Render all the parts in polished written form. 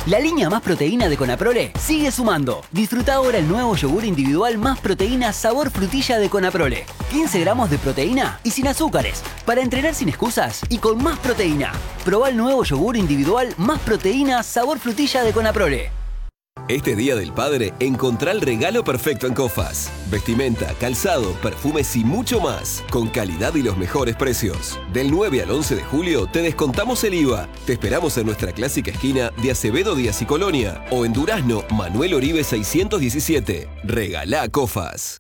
La línea Más Proteína de Conaprole sigue sumando. Disfruta ahora el nuevo yogur individual Más Proteína sabor frutilla de Conaprole. 15 gramos de proteína y sin azúcares. Para entrenar sin excusas y con más proteína. Probá el nuevo yogur individual Más Proteína sabor frutilla de Conaprole. Este Día del Padre, encontrá el regalo perfecto en Cofas. Vestimenta, calzado, perfumes y mucho más. Con calidad y los mejores precios. Del 9 al 11 de julio te descontamos el IVA. Te esperamos en nuestra clásica esquina de Acevedo Díaz y Colonia. O en Durazno, Manuel Oribe 617. Regalá Cofas.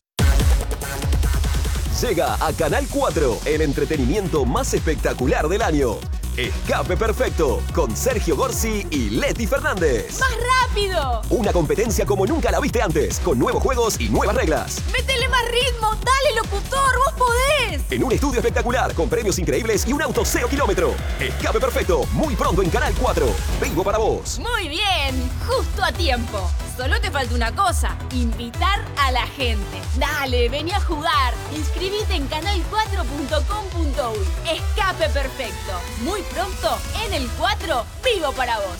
Llega a Canal 4 el entretenimiento más espectacular del año. Escape Perfecto, con Sergio Gorsi y Leti Fernández. ¡Más rápido! Una competencia como nunca la viste antes, con nuevos juegos y nuevas reglas. ¡Métele más ritmo! ¡Dale, locutor! ¡Vos podés! En un estudio espectacular, con premios increíbles y un auto 0 kilómetro. Escape Perfecto, muy pronto en Canal 4. Vivo para vos. Muy bien, justo a tiempo. Solo te falta una cosa, invitar a la gente. Dale, vení a jugar. Inscribite en canal4.com.uy. Escape Perfecto. Muy pronto, en el 4, vivo para vos.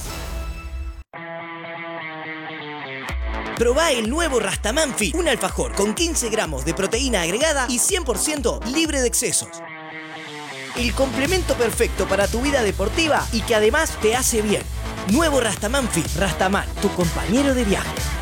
Probá el nuevo Rastaman Fit, un alfajor con 15 gramos de proteína agregada y 100% libre de excesos. El complemento perfecto para tu vida deportiva y que además te hace bien. Nuevo Rastaman Fit. Rastaman, tu compañero de viaje.